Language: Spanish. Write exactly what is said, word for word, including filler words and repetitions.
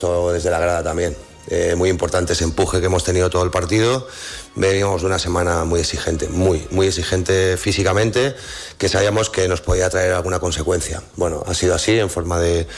Todo desde la grada también. Eh, muy importante ese empuje que hemos tenido todo el partido. Veníamos de una semana muy exigente, muy, muy exigente físicamente, que sabíamos que nos podía traer alguna consecuencia. Bueno, ha sido así, en forma de,